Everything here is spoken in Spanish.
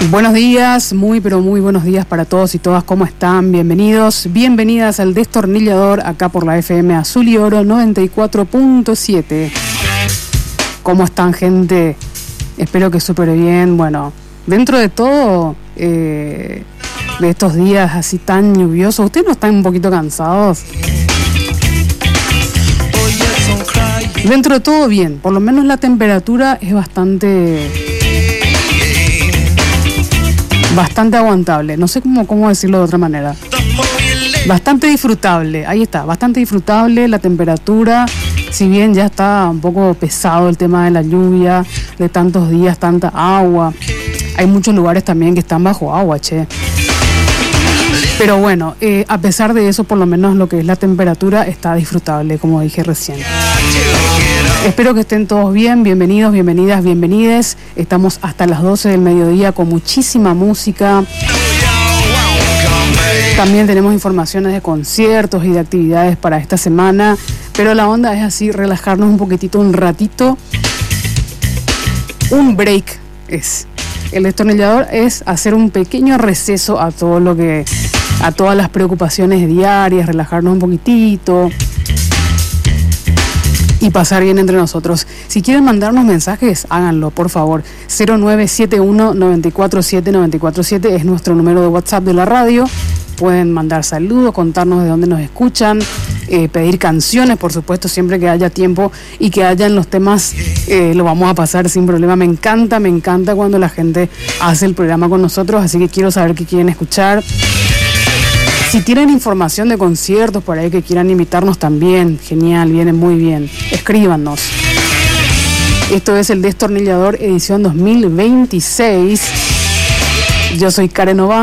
Buenos días, muy pero muy buenos días para todos y todas. ¿Cómo están? Bienvenidos, bienvenidas al Destornillador, acá por la FM Azul y Oro 94.7. ¿Cómo están, gente? Espero que súper bien. Bueno, dentro de todo, de estos días así tan lluviosos, ¿ustedes no están un poquito cansados? Dentro de todo bien, por lo menos la temperatura es bastante aguantable, no sé cómo decirlo de otra manera. Bastante disfrutable, ahí está, bastante disfrutable la temperatura, si bien ya está un poco pesado el tema de la lluvia, de tantos días, tanta agua. Hay muchos lugares también que están bajo agua, che. Pero bueno, a pesar de eso, por lo menos lo que es la temperatura está disfrutable, como dije recién. Espero que estén todos bien, bienvenidos, bienvenidas, bienvenides. Estamos hasta las 12 del mediodía con muchísima música. También tenemos informaciones de conciertos y de actividades para esta semana. Pero la onda es así, relajarnos un poquitito, un ratito. Un break es. El Destornillador es hacer un pequeño receso a todas las preocupaciones diarias, relajarnos un poquitito y pasar bien entre nosotros. Si quieren mandarnos mensajes, háganlo, por favor. 0971-947-947 es nuestro número de WhatsApp de la radio. Pueden mandar saludos, contarnos de dónde nos escuchan, pedir canciones, por supuesto, siempre que haya tiempo y que hayan los temas, lo vamos a pasar sin problema. Me encanta cuando la gente hace el programa con nosotros, así que quiero saber qué quieren escuchar. Si tienen información de conciertos por ahí que quieran invitarnos también, genial, viene muy bien. Escríbanos. Esto es el Destornillador edición 2026. Yo soy Karen Oba.